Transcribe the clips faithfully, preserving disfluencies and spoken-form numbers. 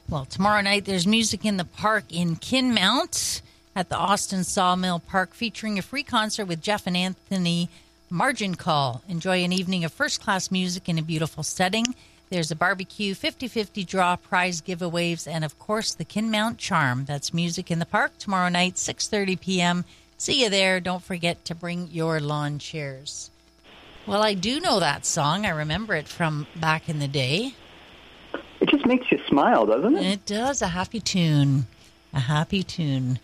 Well, tomorrow night there's music in the park in Kinmount at the Austin Sawmill Park, featuring a free concert with Jeff and Anthony Margin Call. Enjoy an evening of first-class music in a beautiful setting. There's a barbecue, fifty-fifty draw, prize giveaways, and, of course, the Kinmount Charm. That's music in the park tomorrow night, six thirty p.m. See you there. Don't forget to bring your lawn chairs. Well, I do know that song. I remember it from back in the day. It just makes you smile, doesn't it? It does. A happy tune. A happy tune.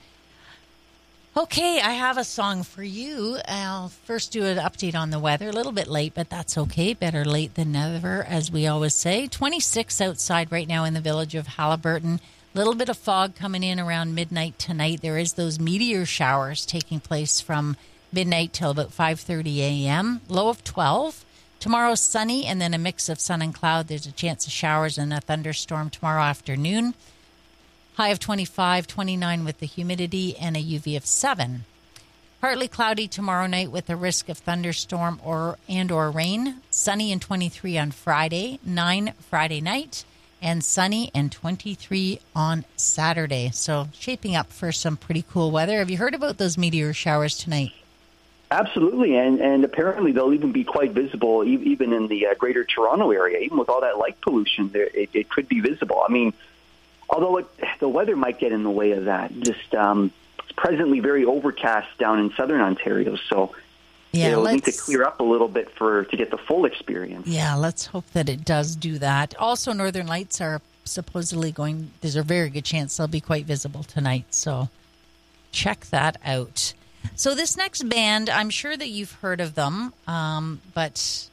Okay, I have a song for you. I'll first do an update on the weather. A little bit late, but that's okay. Better late than never, as we always say. twenty-six outside right now in the village of Halliburton. A little bit of fog coming in around midnight tonight. There is those meteor showers taking place from midnight till about five thirty a.m. Low of twelve. Tomorrow sunny and then a mix of sun and cloud. There's a chance of showers and a thunderstorm tomorrow afternoon. High of twenty-five, twenty-nine with the humidity, and a U V of seven. Partly cloudy tomorrow night with a risk of thunderstorm or and or rain. Sunny and twenty-three on Friday, nine Friday night, and sunny and twenty-three on Saturday. So shaping up for some pretty cool weather. Have you heard about those meteor showers tonight? Absolutely, and, and apparently they'll even be quite visible e- even in the uh, greater Toronto area. Even with all that light pollution, there, it, it could be visible. I mean, although it, the weather might get in the way of that. Just um, it's presently very overcast down in southern Ontario, so yeah, it'll need to clear up a little bit for to get the full experience. Yeah, let's hope that it does do that. Also, Northern Lights are supposedly going, there's a very good chance they'll be quite visible tonight, so check that out. So this next band, I'm sure that you've heard of them, um, but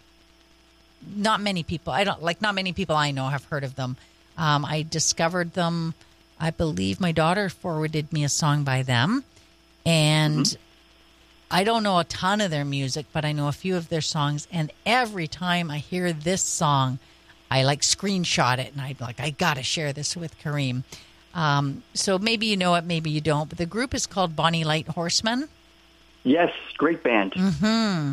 not many people, I don't like not many people I know have heard of them. Um, I discovered them, I believe my daughter forwarded me a song by them, and mm-hmm. I don't know a ton of their music, but I know a few of their songs, and every time I hear this song, I like screenshot it, and I'm like, I gotta share this with Kareem. Um, so maybe you know it, maybe you don't, but the group is called Bonnie Light Horsemen. Yes, great band. Mm-hmm.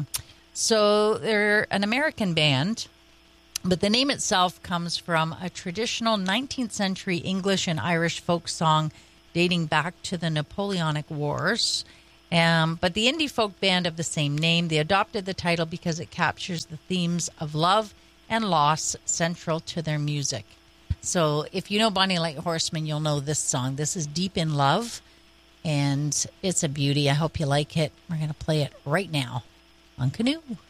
So they're an American band, but the name itself comes from a traditional nineteenth century English and Irish folk song dating back to the Napoleonic Wars. Um, but the indie folk band of the same name, they adopted the title because it captures the themes of love and loss central to their music. So if you know Bonnie Light Horseman, you'll know this song. This is Deep in Love, and it's a beauty. I hope you like it. We're going to play it right now on Canoe.